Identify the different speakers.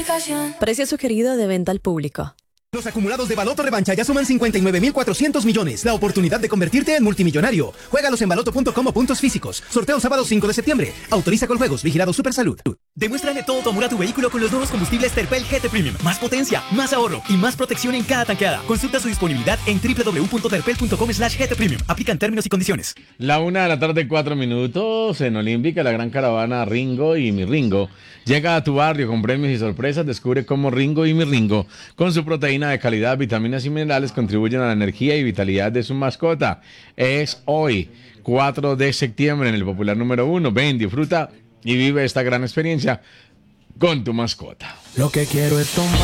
Speaker 1: aplicación.
Speaker 2: Precio sugerido de venta al público.
Speaker 3: Los acumulados de Baloto Revancha ya suman 59.400 millones. La oportunidad de convertirte en multimillonario. Juégalos en baloto.com o puntos físicos. Sorteo sábado 5 de septiembre. Autoriza con juegos. Vigilado Supersalud.
Speaker 4: Demuéstrale todo tu amor a tu vehículo con los nuevos combustibles Terpel GT Premium. Más potencia, más ahorro y más protección en cada tanqueada. Consulta su disponibilidad en www.terpel.com/GT Premium. Aplican términos y condiciones.
Speaker 5: 1:04 en Olímpica, la gran caravana Ringo y Mi Ringo llega a tu barrio con premios y sorpresas. Descubre cómo Ringo y Mi Ringo, con su proteína de calidad, vitaminas y minerales, contribuyen a la energía y vitalidad de su mascota. Es hoy, 4 de septiembre, en el popular número 1. Ven, disfruta y vive esta gran experiencia con tu mascota.
Speaker 6: Lo que quiero es tomar.